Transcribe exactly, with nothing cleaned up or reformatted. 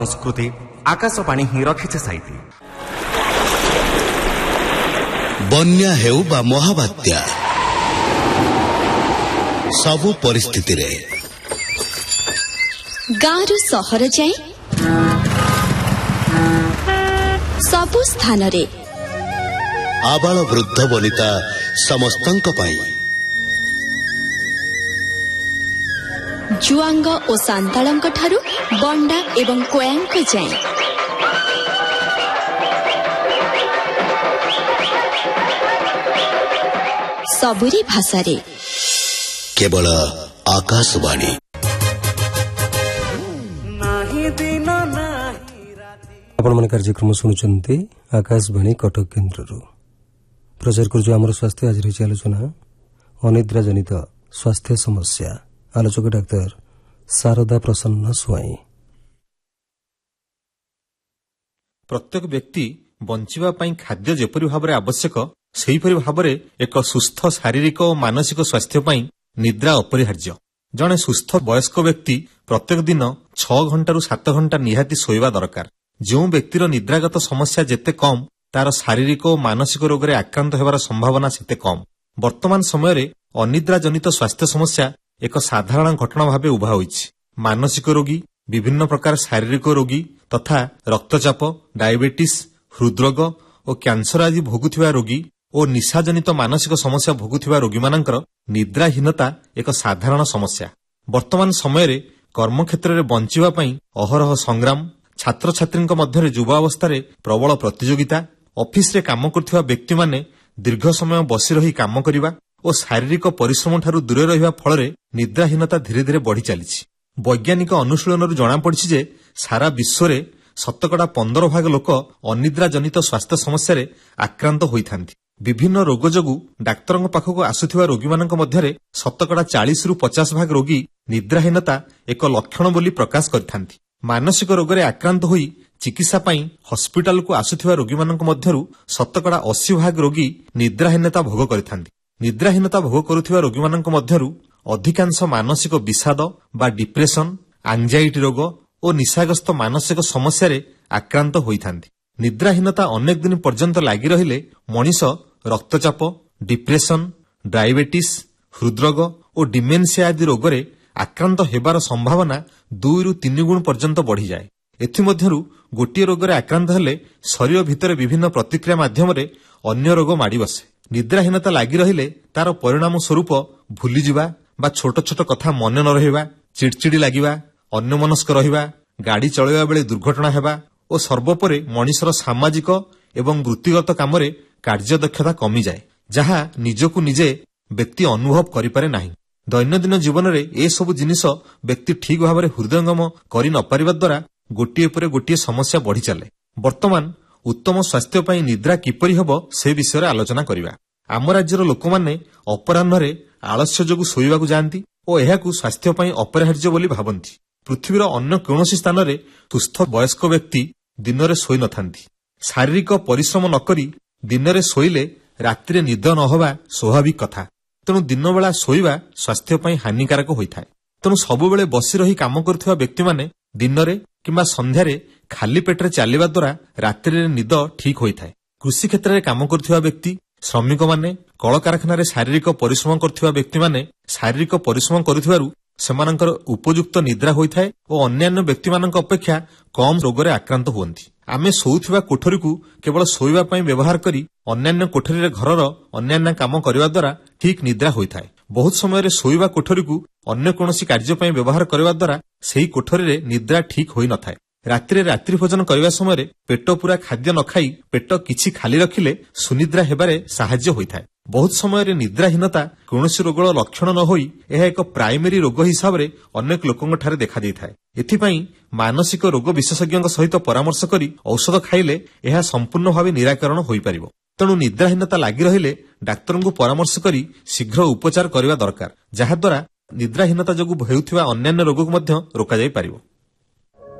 संस्कृति आकाशवाणी ही रखिছে साइती। बन्या हेउ बा महाबात्या सबु परिस्थिति रे गाँरु सहर जाए सबु स्थान रे आबाल वृद्ध वनिता समस्तंक पाई जुआंग और सांतालंक ठारू बंडा एवं कोयांक जाए सबुरी भाषा रे केवल आकाशवाणी। आपण मन कार्यक्रम शुणुचंती आकाशवाणी कटक केन्द्र प्रचार कर आम स्वास्थ्य आज रही आलोचना अनिद्रा जनित स्वास्थ्य समस्या आलोचक डाक्तर शारदा प्रसन्न स्वाई। प्रत्येक व्यक्ति बंचिबा पई खाद्य जेपरि भाबरे आवश्यक सेहीपरि भाबरे एक सुस्थ शारीरिक और मानसिक स्वास्थ्य पई निद्रा अपरिहार्य। जणे सुस्थ वयस्क व्यक्ति प्रत्येक दिन छह घंटा रु सात घंटा निहाती सोइबा दरकार। जो व्यक्तिर निद्रागत समस्या जेते कम तार शारीरिक और मानसिक रोग रे आक्रांत हेबार संभावना सेते कम। वर्तमान समय रे अनिद्रा जनित स्वास्थ्य समस्या एक साधारण घटना भावे उभा होइछि। मानसिक रोगी, विभिन्न प्रकार शारीरिक रोगी तथा रक्तचाप, डायबिटीज, हृदरोग और कैंसर आदि भोगुथिबा रोगी और निशाजनित मानसिक समस्या भोगुथिबा रोगी मानकर निद्राहीनता एक साधारण समस्या। वर्तमान समय रे कर्मक्षेत्र रे बंचिबा पई अहरह संग्राम, छात्र छात्रीଙ୍କ ମଧ୍ୟରେ ଯୁବ ଅବସ୍ଥାରେ ପ୍ରବଳ ପ୍ରତିଯୋଗିତା, ଅଫିସରେ କାମ କରୁଥିବା ବ୍ୟକ୍ତିମାନେ ଦୀର୍ଘ ସମୟ ବସି ରହି କାମ କରିବା ଓ ଶାରୀରିକ ପରିଶ୍ରମ ଠାରୁ ଦୂରରେ ରହିବା ଫଳରେ ନିଦ୍ରାହୀନତା ଧୀରେ ଧୀରେ ବଢି ଚାଲିଛି। ବୈଜ୍ଞାନିକ ଅନୁଶୀଳନରୁ ଜଣାପଡ଼ିଛି ଯେ ସାରା ବିଶ୍ୱରେ ଶତକଡ଼ା ପନ୍ଦର ଭାଗ ଲୋକ ଅନିଦ୍ରା ଜନିତ ସ୍ୱାସ୍ଥ୍ୟ ସମସ୍ୟାରେ ଆକ୍ରାନ୍ତ ହୋଇଥାନ୍ତି। ବିଭିନ୍ନ ରୋଗ ଯୋଗୁଁ ଡାକ୍ତରଙ୍କ ପାଖକୁ ଆସୁଥିବା ରୋଗୀମାନଙ୍କ ମଧ୍ୟରେ ଶତକଡ଼ା ଚାଳିଶ ରୁ ପଚାଶ ଭାଗ ରୋଗୀ ନିଦ୍ରାହୀନତା ଏକ ଲକ୍ଷଣ ବୋଲି ପ୍ରକାଶ କରିଥାନ୍ତି। ମାନସିକ ରୋଗରେ ଆକ୍ରାନ୍ତ ହୋଇ ଚିକିତ୍ସା ପାଇଁ ହସ୍ପିଟାଲକୁ ଆସୁଥିବା ରୋଗୀମାନଙ୍କ ମଧ୍ୟରୁ ଶତକଡ଼ା ଅଶୀ ଭାଗ ରୋଗୀ ନିଦ୍ରାହୀନତା ଭୋଗ କରିଥାନ୍ତି। ନିଦ୍ରାହୀନତା ଭୋଗ କରୁଥିବା ରୋଗୀମାନଙ୍କ ମଧ୍ୟରୁ ଅଧିକାଂଶ ମାନସିକ ବିଷାଦ ବା ଡିପ୍ରେସନ, ଆଂଜାଇଟି ରୋଗ ଓ ନିଶାଗ୍ରସ୍ତ ମାନସିକ ସମସ୍ୟାରେ ଆକ୍ରାନ୍ତ ହୋଇଥାନ୍ତି। ନିଦ୍ରାହୀନତା ଅନେକ ଦିନ ପର୍ଯ୍ୟନ୍ତ ଲାଗି ରହିଲେ ମଣିଷ ରକ୍ତଚାପ, ଡିପ୍ରେସନ, ଡାଇବେଟିସ୍, ହୃଦରୋଗ ଓ ଡିମେନ୍ସିଆ ଆଦି ରୋଗରେ ଆକ୍ରାନ୍ତ ହେବାର ସମ୍ଭାବନା ଦୁଇରୁ ତିନି ଗୁଣ ପର୍ଯ୍ୟନ୍ତ ବଢ଼ିଯାଏ। ଏଥିମଧ୍ୟରୁ ଗୋଟିଏ ରୋଗରେ ଆକ୍ରାନ୍ତ ହେଲେ ଶରୀର ଭିତରେ ବିଭିନ୍ନ ପ୍ରତିକ୍ରିୟା ମାଧ୍ୟମରେ ଅନ୍ୟ ରୋଗ ମାଡ଼ି ବସେ। ନିଦ୍ରାହୀନତା ଲାଗି ରହିଲେ ତାର ପରିଣାମ ସ୍ୱରୂପ ଭୁଲିଯିବା ବା ଛୋଟ ଛୋଟ କଥା ମନେ ନ ରହିବା, ଚିଡିଚିଡି ଲାଗିବା, ଅନ୍ୟମନସ୍କ ରହିବା, ଗାଡ଼ି ଚଳାଇବା ବେଳେ ଦୁର୍ଘଟଣା ହେବା ଓ ସର୍ବୋପରେ ମଣିଷର ସାମାଜିକ ଏବଂ ବୃତ୍ତିଗତ କାମରେ କାର୍ଯ୍ୟଦକ୍ଷତା କମିଯାଏ, ଯାହା ନିଜକୁ ନିଜେ ବ୍ୟକ୍ତି ଅନୁଭବ କରିପାରେ ନାହିଁ। ଦୈନନ୍ଦିନ ଜୀବନରେ ଏସବୁ ଜିନିଷ ବ୍ୟକ୍ତି ଠିକ୍ ଭାବରେ ହୃଦୟଙ୍ଗମ କରି ନ ପାରିବା ଦ୍ୱାରା ଗୋଟିଏ ପରେ ଗୋଟିଏ ସମସ୍ୟା ବଢ଼ି ଚାଲେ। ବର୍ତ୍ତମାନ ଉତ୍ତମ ସ୍ୱାସ୍ଥ୍ୟ ପାଇଁ ନିଦ୍ରା କିପରି ହେବ ସେ ବିଷୟରେ ଆଲୋଚନା କରିବା। ଆମ ରାଜ୍ୟର ଲୋକମାନେ ଅପରାହ୍ନରେ ଆଳସ୍ୟ ଯୋଗୁଁ ଶୋଇବାକୁ ଯାଆନ୍ତି ଓ ଏହାକୁ ସ୍ୱାସ୍ଥ୍ୟ ପାଇଁ ଅପରିହାର୍ଯ୍ୟ ବୋଲି ଭାବନ୍ତି। ପୃଥିବୀର ଅନ୍ୟ କୌଣସି ସ୍ଥାନରେ ସୁସ୍ଥ ବୟସ୍କ ବ୍ୟକ୍ତି ଦିନରେ ଶୋଇ ନଥାନ୍ତି। ଶାରୀରିକ ପରିଶ୍ରମ ନ କରି ଦିନରେ ଶୋଇଲେ ରାତିରେ ନିଦ ନ ହେବା ସ୍ୱାଭାବିକ କଥା। ତେଣୁ ଦିନବେଳା ଶୋଇବା ସ୍ୱାସ୍ଥ୍ୟ ପାଇଁ ହାନିକାରକ ହୋଇଥାଏ। ତେଣୁ ସବୁବେଳେ ବସି ରହି କାମ କରୁଥିବା ବ୍ୟକ୍ତିମାନେ ଦିନରେ କିମ୍ବା ସନ୍ଧ୍ୟାରେ ଖାଲି ପେଟରେ ଚାଲିବା ଦ୍ୱାରା ରାତ୍ରିରେ ନିଦ ଠିକ୍ ହୋଇଥାଏ। କୃଷି କ୍ଷେତ୍ରରେ କାମ କରୁଥିବା ବ୍ୟକ୍ତି, ଶ୍ରମିକମାନେ, କଳକାରଖାନାରେ ଶାରୀରିକ ପରିଶ୍ରମ କରୁଥିବା ବ୍ୟକ୍ତିମାନେ ଶାରୀରିକ ପରିଶ୍ରମ କରୁଥିବାରୁ ସେମାନଙ୍କର ଉପଯୁକ୍ତ ନିଦ୍ରା ହୋଇଥାଏ ଓ ଅନ୍ୟାନ୍ୟ ବ୍ୟକ୍ତିମାନଙ୍କ ଅପେକ୍ଷା କମ୍ ରୋଗରେ ଆକ୍ରାନ୍ତ ହୁଅନ୍ତି। ଆମେ ଶୋଉଥିବା କୋଠରୀକୁ କେବଳ ଶୋଇବା ପାଇଁ ବ୍ୟବହାର କରି ଅନ୍ୟାନ୍ୟ କୋଠରୀରେ ଘରର ଅନ୍ୟାନ୍ୟ କାମ କରିବା ଦ୍ୱାରା ଠିକ୍ ନିଦ୍ରା ହୋଇଥାଏ। ବହୁତ ସମୟରେ ଶୋଇବା କୋଠରୀକୁ ଅନ୍ୟ କୌଣସି କାର୍ଯ୍ୟ ପାଇଁ ବ୍ୟବହାର କରିବା ଦ୍ୱାରା ସେହି କୋଠରୀରେ ନିଦ୍ରା ଠିକ୍ ହୋଇନଥାଏ। ରାତିରେ ରାତ୍ରି ଭୋଜନ କରିବା ସମୟରେ ପେଟ ପୂରା ଖାଦ୍ୟ ନ ଖାଇ ପେଟ କିଛି ଖାଲି ରଖିଲେ ସୁନିଦ୍ରା ହେବାରେ ସାହାଯ୍ୟ ହୋଇଥାଏ। ବହୁତ ସମୟରେ ନିଦ୍ରାହୀନତା କୌଣସି ରୋଗର ଲକ୍ଷଣ ନ ହୋଇ ଏହା ଏକ ପ୍ରାଇମେରୀ ରୋଗ ହିସାବରେ ଅନେକ ଲୋକଙ୍କଠାରେ ଦେଖାଦେଇଥାଏ। ଏଥିପାଇଁ ମାନସିକ ରୋଗ ବିଶେଷଜ୍ଞଙ୍କ ସହିତ ପରାମର୍ଶ କରି ଔଷଧ ଖାଇଲେ ଏହା ସମ୍ପୂର୍ଣ୍ଣ ଭାବେ ନିରାକରଣ ହୋଇପାରିବ। ତେଣୁ ନିଦ୍ରାହୀନତା ଲାଗି ରହିଲେ ଡାକ୍ତରଙ୍କୁ ପରାମର୍ଶ କରି ଶୀଘ୍ର ଉପଚାର କରିବା ଦରକାର, ଯାହାଦ୍ୱାରା ନିଦ୍ରାହୀନତା ଯୋଗୁଁ ହେଉଥିବା ଅନ୍ୟାନ୍ୟ ରୋଗକୁ ମଧ୍ୟ ରୋକାଯାଇପାରିବ।